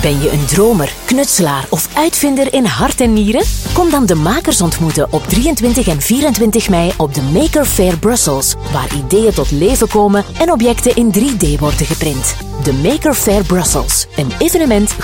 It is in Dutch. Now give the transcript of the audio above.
Ben je een dromer, knutselaar of uitvinder in hart en nieren? Kom dan de makers ontmoeten op 23 en 24 mei op de Maker Faire Brussels, waar ideeën tot leven komen en objecten in 3D worden geprint. De Maker Faire Brussels, een evenement